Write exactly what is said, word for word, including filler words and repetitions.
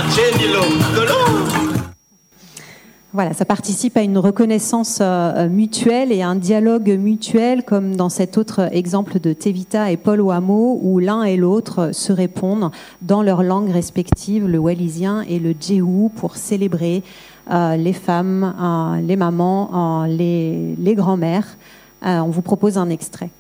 Voilà, ça participe à une reconnaissance euh, mutuelle et à un dialogue mutuel, comme dans cet autre exemple de Tevita et Paul Oamo, où l'un et l'autre se répondent dans leurs langues respectives, le wallisien et le djéhou, pour célébrer euh, les femmes, euh, les mamans, euh, les, les grands-mères. Euh, on vous propose un extrait.